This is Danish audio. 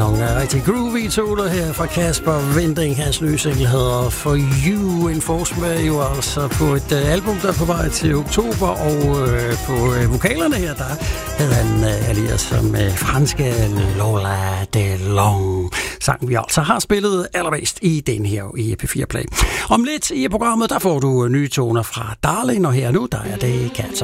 nogle rigtig groovy toner her fra Kasper Winding. Hans nye single hedder For You. En forsmag jo altså på et album, der er på vej til oktober. Og på vokalerne her, der havde han alias som franske Lola Delong. Sangen vi altså har spillet allermest i den her i P4 Play. Om lidt i programmet, der får du nye toner fra Darling, og her nu, der er det Cats